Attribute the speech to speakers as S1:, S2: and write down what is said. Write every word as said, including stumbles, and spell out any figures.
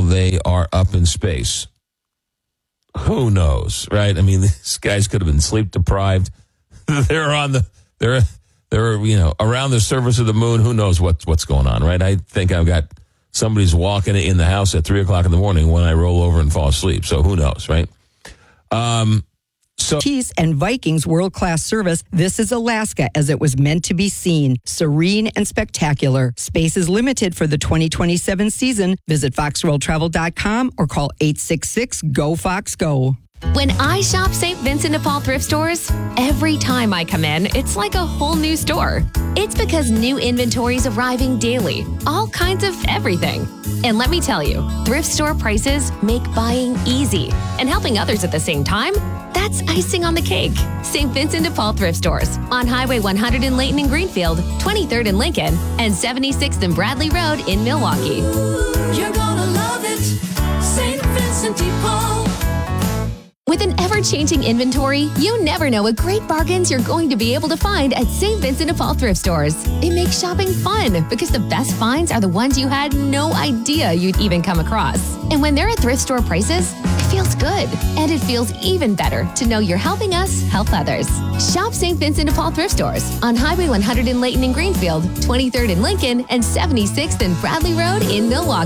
S1: while they are up in space. Who knows, right? I mean, these guys could have been sleep deprived. They're on the, they're, they're, you know, around the surface of the moon. Who knows what, what's going on, right? I think I've got somebody's walking in the house at three o'clock in the morning when I roll over and fall asleep. So who knows, right? Um, So,
S2: and Vikings world-class service. This is Alaska as it was meant to be seen. Serene and spectacular. Space is limited for the twenty twenty-seven season. Visit fox world travel dot com or call eight six six, G O, FOX, GO.
S3: When I shop Saint Vincent de Paul thrift stores, every time I come in, it's like a whole new store. It's because new inventory is arriving daily. All kinds of everything. And let me tell you, thrift store prices make buying easy. And helping others at the same time, that's icing on the cake. Saint Vincent de Paul thrift stores on Highway one hundred in Layton and Greenfield, twenty-third in Lincoln, and seventy-sixth and Bradley Road in Milwaukee.
S4: You're gonna love it, Saint Vincent de Paul.
S3: With an ever-changing inventory, you never know what great bargains you're going to be able to find at Saint Vincent de Paul thrift stores. It makes shopping fun because the best finds are the ones you had no idea you'd even come across. And when they're at thrift store prices, it feels good. And it feels even better to know you're helping us help others. Shop Saint Vincent de Paul thrift stores on Highway one hundred in Layton and Greenfield, twenty-third in Lincoln, and seventy-sixth and Bradley Road in Milwaukee.